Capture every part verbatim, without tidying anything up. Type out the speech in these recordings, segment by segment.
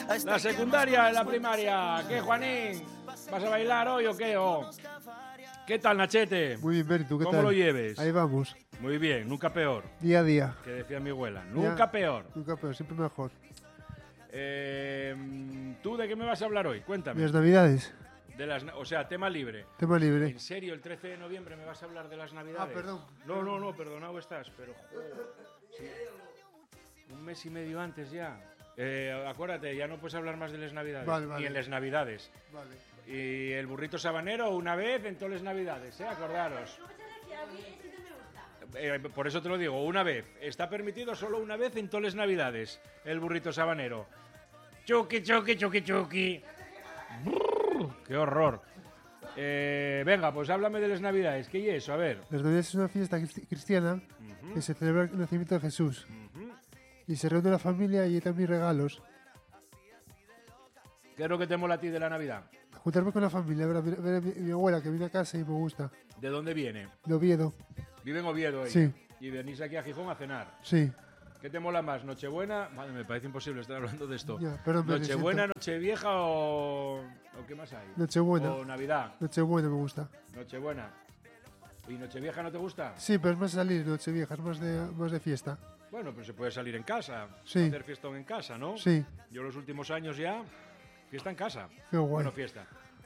La secundaria, la primaria. ¿Qué, Juanín? ¿Vas a bailar hoy o qué? ¿O? ¿Qué tal, Nachete? Muy bien, Bertu, ¿qué ¿Cómo tal? lo lleves? Ahí vamos. Muy bien, nunca peor. Día a día. Que decía mi abuela, nunca Día, peor. Nunca peor, siempre mejor. Eh, ¿Tú de qué me vas a hablar hoy? Cuéntame. ¿Y las navidades? De las, o sea, tema libre. Tema libre. ¿En serio, el trece de noviembre me vas a hablar de las navidades? Ah, perdón. No, no, no, perdonado estás, pero joder, sí. Un mes y medio antes ya. Eh, acuérdate, ya no puedes hablar más de las navidades. Vale, vale. Ni en las navidades. Vale. Y el burrito sabanero una vez en todas las navidades, ¿eh? Acordaros. Eh, por eso te lo digo, una vez. Está permitido solo una vez en todas las navidades, el burrito sabanero. Chuki, chuki, chuki, chuki. Brrr, ¡qué horror! Eh, venga, pues háblame de las navidades. ¿Qué es eso? A ver. Las navidades es una fiesta cristi- cristiana Uh-huh. que se celebra el nacimiento de Jesús. Uh-huh. Y se reúne la familia y hay también regalos. ¿Qué es lo que te mola a ti de la Navidad? Juntarme con la familia, ver a, mi, ver a mi, mi abuela que viene a casa y me gusta. ¿De dónde viene? De Oviedo. Vive en Oviedo ella. Sí. Y venís aquí a Gijón a cenar. Sí. ¿Qué te mola más? ¿Nochebuena? Vale, me parece imposible estar hablando de esto. Ya, perdón, me ¿Nochebuena, siento. Nochevieja o... o qué más hay? Nochebuena. O Navidad. Nochebuena me gusta. Nochebuena. ¿Y Nochevieja no te gusta? Sí, pero es más salir Nochevieja, es más de, más de fiesta. Bueno, pero se puede salir en casa. Sí. Hacer fiestón en casa, ¿no? Sí. Yo los últimos años ya... Fiesta en casa. Qué guay. Bueno, fiesta.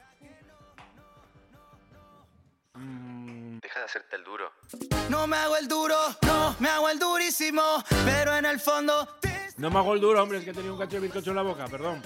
Mm, Deja de hacerte el duro. No me hago el duro, no me hago el durísimo, pero en el fondo te... No me hago el duro, hombre, es que tenía un cacho de bizcocho en la boca, perdón.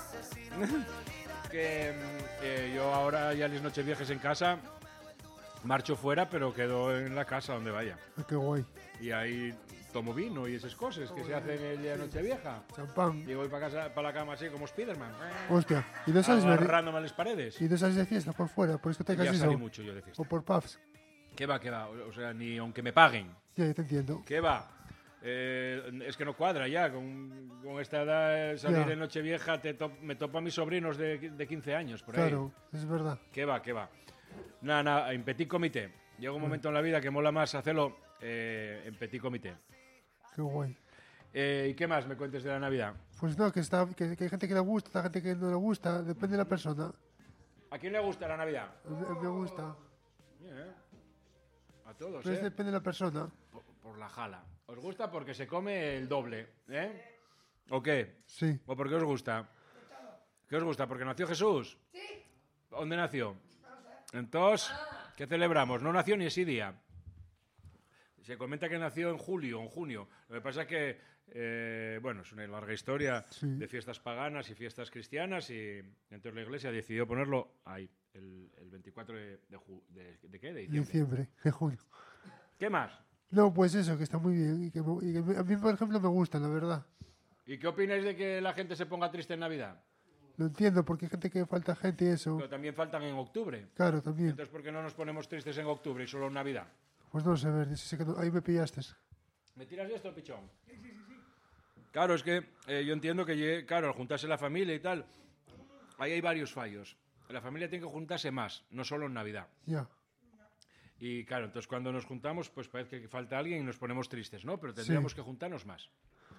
que eh, yo ahora ya las noches viejas en casa, marcho fuera, pero quedo en la casa donde vaya. Ah, qué guay. Y ahí tomo vino y esas cosas que se hacen el día de Nochevieja. Champán. Y voy para casa, para la cama así como Spiderman. Hostia. ¿Y no sales, de, Agarrándome a las paredes. ¿Y no sales de fiesta por fuera? Por discotecas Ya y salí eso? mucho yo de fiesta. ¿O por pubs? ¿Qué va, qué va? O sea, ni aunque me paguen. Ya, ya te entiendo. ¿Qué va? Eh, es que no cuadra ya. Con, con esta edad, eh, salir Ya. de Nochevieja, te top, me topo a mis sobrinos de, de quince años, por ahí. Claro, es verdad. ¿Qué va, qué va? Nada, nada, en petit comité. Llega un momento en la vida que mola más hacerlo eh, en petit comité. Qué guay. Eh, ¿Y qué más me cuentes de la Navidad? Pues no, que, está, que, que hay gente que le gusta, hay gente que no le gusta, depende de la persona. ¿A quién le gusta la Navidad? A mí- a mí me gusta. Bien. A todos, Pero es ¿eh? depende de la persona. Por, por la jala. ¿Os gusta porque se come el doble, eh? ¿O qué? Sí. ¿O por qué os gusta? ¿Qué os gusta? ¿Porque nació Jesús? Sí. ¿Dónde nació? Entonces, ¿qué celebramos? No nació ni ese día. Se comenta que nació en julio, en junio. Lo que pasa es que, eh, bueno, es una larga historia Sí. de fiestas paganas y fiestas cristianas y entonces la Iglesia decidió ponerlo ahí, el, el veinticuatro de, de, ju- de, ¿de qué? De diciembre. Diciembre, de junio. ¿Qué más? No, pues eso, que está muy bien. Y que, me- y que me- a mí, por ejemplo, me gusta, la verdad. ¿Y qué opináis de que la gente se ponga triste en Navidad? Lo entiendo, porque hay gente que falta gente y eso. Pero también faltan en octubre. Claro, también. Entonces, ¿por qué no nos ponemos tristes en octubre y solo en Navidad? Pues no sé, ver, sí que no- ahí me pillaste. ¿Me tiras de esto, pichón? Sí, sí, sí. Claro, es que eh, yo entiendo que, lle- claro, al juntarse la familia y tal, ahí hay varios fallos. La familia tiene que juntarse más, no solo en Navidad. Ya. Y claro, entonces cuando nos juntamos, pues parece que falta alguien y nos ponemos tristes, ¿no? Pero tendríamos Sí. que juntarnos más.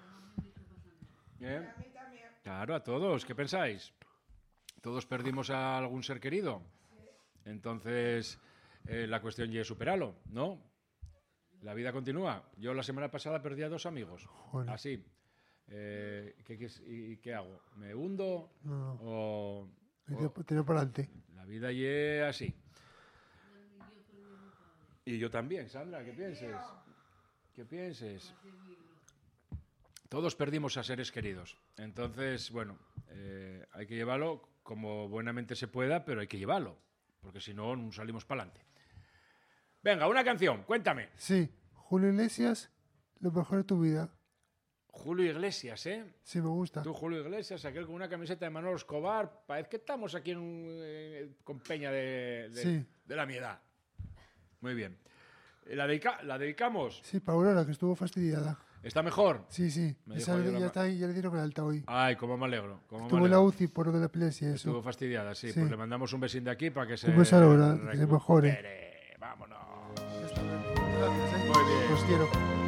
¿Eh? Claro, a todos. ¿Qué pensáis? Todos perdimos a algún ser querido. Entonces, eh, la cuestión ya es superarlo, ¿no? La vida continúa. Yo la semana pasada perdí a dos amigos. Joder. Así. Eh, ¿qué, qué, es- y, y qué hago? ¿Me hundo? No, no. ¿O, Hay o- que tirar para adelante. la vida es así? Y yo también, Sandra, ¿qué pienses? ¿Qué pienses? Todos perdimos a seres queridos. Entonces, bueno, eh, hay que llevarlo como buenamente se pueda, pero hay que llevarlo, porque si no, no salimos para adelante. Venga, una canción, cuéntame. Sí, Julio Iglesias, lo mejor de tu vida. Julio Iglesias, ¿eh? Sí, me gusta. Tú, Julio Iglesias, aquel con una camiseta de Manolo Escobar, parece que estamos aquí en un, eh, con Peña de, de, Sí. de la mi edad. Muy bien. ¿La, dedica- ¿La dedicamos? Sí, para Aurora, que estuvo fastidiada. ¿Está mejor? Sí, sí. Me Esa dijo yo ya, la- está, ahí, ya le dieron el alta hoy. Ay, cómo me alegro. Cómo me Estuvo en la alegro. U C I por lo de la epilepsia, Estuvo eso. fastidiada, sí, Sí. Pues le mandamos un besín de aquí para que se Un beso a Laura, que se mejore. recupere. Vámonos. Ya está, gracias, ¿eh? Muy bien. Os quiero.